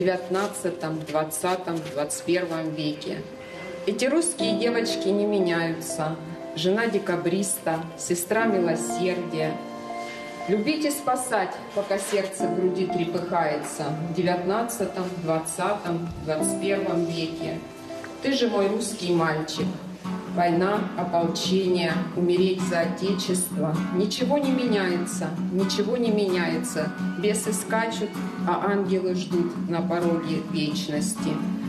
19, 20, 21 веке. Эти русские девочки не меняются. Жена декабриста, сестра милосердия. Любить и спасать, пока сердце в груди трепыхается. В 19, 20, 21 веке. Ты же мой русский мальчик. Война, ополчение, умереть за Отечество. Ничего не меняется, ничего не меняется. Бесы скачут, а ангелы ждут на пороге вечности.